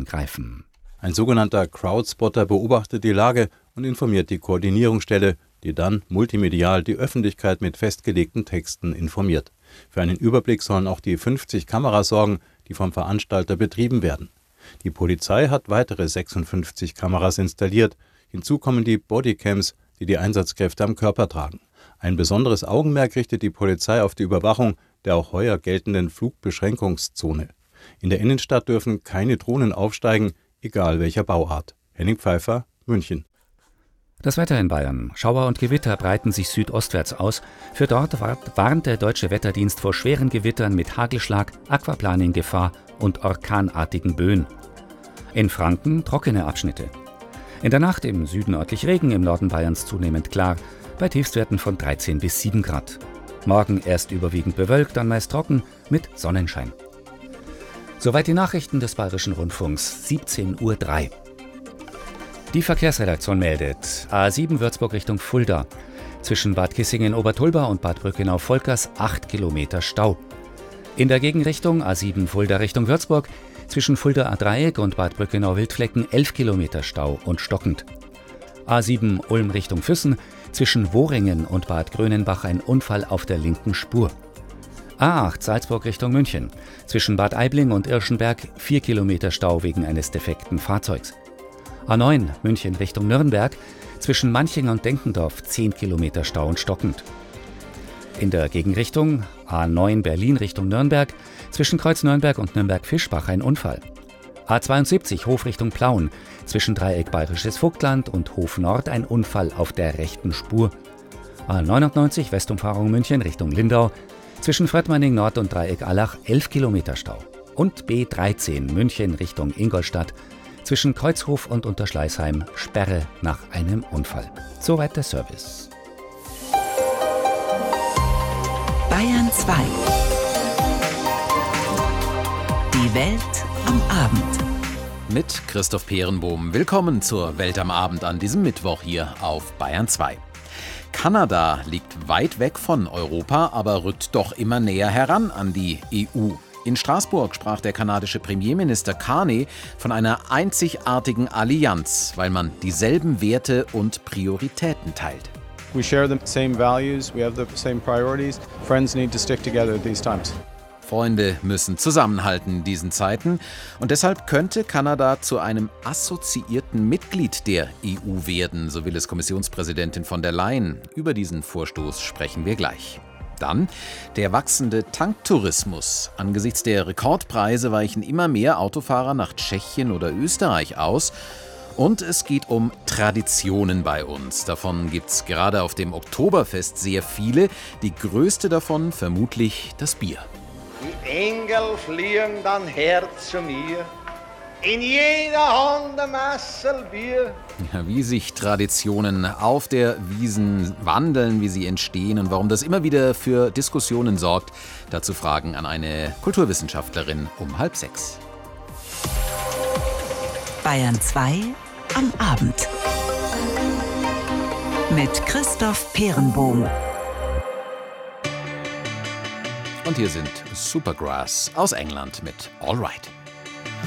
greifen. Ein sogenannter Crowdspotter beobachtet die Lage und informiert die Koordinierungsstelle, die dann multimedial die Öffentlichkeit mit festgelegten Texten informiert. Für einen Überblick sollen auch die 50 Kameras sorgen, die vom Veranstalter betrieben werden. Die Polizei hat weitere 56 Kameras installiert. Hinzu kommen die Bodycams, die die Einsatzkräfte am Körper tragen. Ein besonderes Augenmerk richtet die Polizei auf die Überwachung der auch heuer geltenden Flugbeschränkungszone. In der Innenstadt dürfen keine Drohnen aufsteigen, egal welcher Bauart. Henning Pfeiffer, München. Das Wetter in Bayern. Schauer und Gewitter breiten sich südostwärts aus. Für dort warnt der Deutsche Wetterdienst vor schweren Gewittern mit Hagelschlag, Aquaplaning-Gefahr und orkanartigen Böen. In Franken trockene Abschnitte. In der Nacht im Süden örtlich Regen, im Norden Bayerns zunehmend klar, bei Tiefstwerten von 13 bis 7 Grad. Morgen erst überwiegend bewölkt, dann meist trocken mit Sonnenschein. Soweit die Nachrichten des Bayerischen Rundfunks, 17:03 Uhr. Die Verkehrsredaktion meldet, A7 Würzburg Richtung Fulda. Zwischen Bad Kissingen-Obertulba und Bad Brückenau-Volkers 8 Kilometer Stau. In der Gegenrichtung A7 Fulda Richtung Würzburg, zwischen Fulda A-Dreieck und Bad Brückenau-Wildflecken 11 Kilometer Stau und stockend. A7 Ulm Richtung Füssen, zwischen Wohringen und Bad Grönenbach ein Unfall auf der linken Spur. A8 Salzburg Richtung München, zwischen Bad Aibling und Irschenberg 4 Kilometer Stau wegen eines defekten Fahrzeugs. A9 München Richtung Nürnberg, zwischen Manching und Denkendorf 10 Kilometer Stau und stockend. In der Gegenrichtung A9 Berlin Richtung Nürnberg, zwischen Kreuz Nürnberg und Nürnberg-Fischbach ein Unfall. A72 Hof Richtung Plauen, zwischen Dreieck Bayerisches Vogtland und Hof Nord ein Unfall auf der rechten Spur. A99 Westumfahrung München Richtung Lindau, zwischen Fröttmanning Nord und Dreieck Allach 11 Kilometer Stau. Und B13 München Richtung Ingolstadt, zwischen Kreuzhof und Unterschleißheim Sperre nach einem Unfall. Soweit der Service. Bayern 2. Die Welt am Abend. Mit Christoph Peerenbohm. Willkommen zur Welt am Abend an diesem Mittwoch hier auf Bayern 2. Kanada liegt weit weg von Europa, aber rückt doch immer näher heran an die EU. In Straßburg sprach der kanadische Premierminister Carney von einer einzigartigen Allianz, weil man dieselben Werte und Prioritäten teilt. We share the same values, we have the same priorities. Friends need to stick together at these times. Freunde müssen zusammenhalten in diesen Zeiten und deshalb könnte Kanada zu einem assoziierten Mitglied der EU werden, so will es Kommissionspräsidentin von der Leyen. Über diesen Vorstoß sprechen wir gleich. Dann der wachsende Tanktourismus. Angesichts der Rekordpreise weichen immer mehr Autofahrer nach Tschechien oder Österreich aus. Und es geht um Traditionen bei uns. Davon gibt's gerade auf dem Oktoberfest sehr viele. Die größte davon vermutlich das Bier. Die Engel fliegen dann her zu mir, in jeder Hand ein Messerl Bier. Ja, wie sich Traditionen auf der Wiesn wandeln, wie sie entstehen und warum das immer wieder für Diskussionen sorgt, dazu Fragen an eine Kulturwissenschaftlerin um 5:30. Bayern 2 am Abend. Mit Christoph Peerenbohm. Und hier sind Supergrass aus England mit All Right.